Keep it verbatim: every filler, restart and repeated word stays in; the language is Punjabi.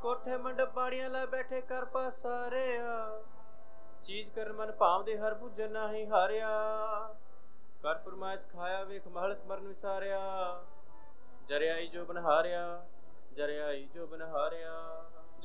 ਕੋਠੇ ਮੰਡਪ ਬਾੜੀਆਂ ਲੈ ਬੈਠੇ ਕਰ ਪਾਸਾਰਿਆ। ਚੀਜ਼ ਕਰਨ ਮਨ ਭਾਵਦੇ ਹਰ ਬੁੱਝਣ ਨਾਹੀਂ ਹਾਰਿਆ। ਕਰ ਫਰਮਾਇਸ਼ ਖਾਇਆ ਵੇਖ ਮਹਲਤ ਮਰਨ ਵਿਸਾਰਿਆ। ਜਰਿਆਈ ਜੋ ਬਨਹਾਰਿਆ, ਜਰਿਆਈ ਜੋ ਬਨਹਾਰਿਆ।